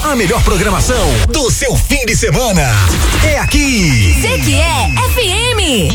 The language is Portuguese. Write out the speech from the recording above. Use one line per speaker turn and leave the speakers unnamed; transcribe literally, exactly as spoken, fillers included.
A melhor programação do seu fim de semana é aqui.
Jequié F M.